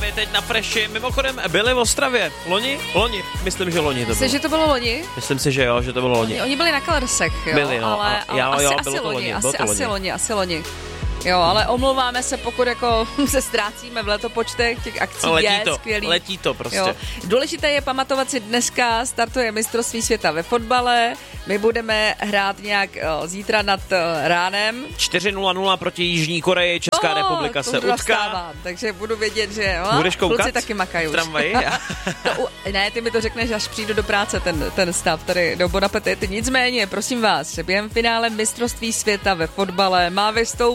tady teď na Freši. Mimochodem byli v Ostravě. Loni? Myslím, že loni to bylo. Myslíš, že to bylo loni? Myslím si, že jo, že to bylo loni. Oni byli na Colorsech, jo. Byli, no. Ale asi loni. Jo, ale omlouváme se, pokud jako se ztrácíme v letopočtech, těch akcí je skvělý. Letí to prostě. Jo. Důležité je pamatovat si, dneska startuje mistrovství světa ve fotbale, my budeme hrát nějak zítra nad ránem. 4:00 proti Jižní Koreji, Česká republika se utká. Takže budu vědět, že budeš koukat? Kluci taky makají už. Tramvaji? Ne, ty mi to řekneš, až přijdu do práce, ten stav tady do Bon Appetit. Nicméně, prosím vás, že během finále mistrovství světa ve fotbale má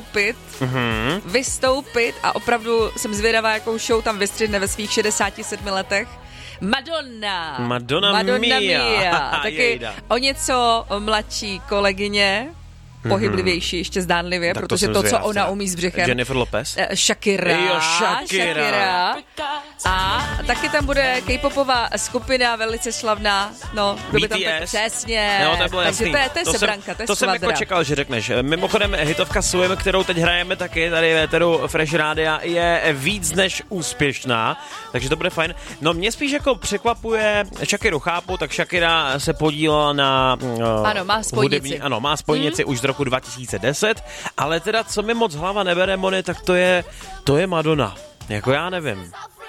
vystoupit a opravdu jsem zvědavá, jakou show tam vystřihne ve svých 67 letech. Madonna Mia. Taky o něco mladší kolegyně, pohyblivější ještě zdánlivě, tak protože to, co ona umí s břichem. Jennifer Lopez? Shakira. A taky tam bude k-popová skupina velice slavná. No, kdo by tam tak přesně. No, to bylo jasný. To je sebranka, to jsem jako čekal, že řekneš. Mimochodem, hitovka Swim, kterou teď hrajeme taky tady v éteru Fresh Rádia, je víc než úspěšná, takže to bude fajn. No, mě spíš jako překvapuje, Shakiru chápu, tak Shakira se podílela na ano, má spojnici. Má spojnici už z roku 2010, ale teda, co mi moc hlava nebere, Moni, tak to je Madonna. Jako já nevím.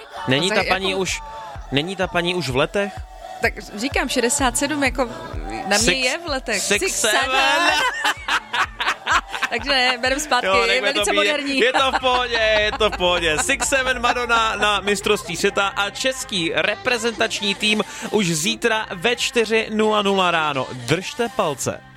Není ta paní už v letech? Tak říkám, 67 jako na mě je v letech. 6'7". Takže ne, berem zpátky, je velice moderní. Je to v pohodě. 6'7" Madonna na mistrovství světa a český reprezentační tým už zítra ve 4:00 ráno. Držte palce.